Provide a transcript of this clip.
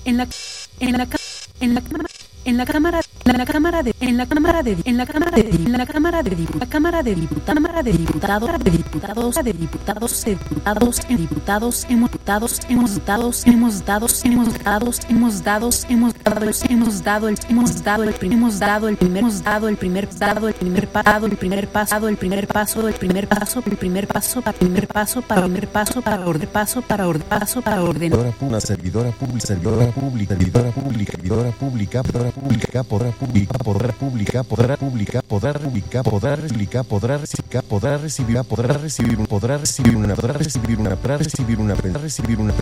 en la en la en la cámara en la cámara de la cámara de en la cámara de en la cámara de en la cámara de diputados cámara de diputados de diputados de diputados de diputados en diputados hemos dado el primer paso para ordenar una servidora pública podrá recibir una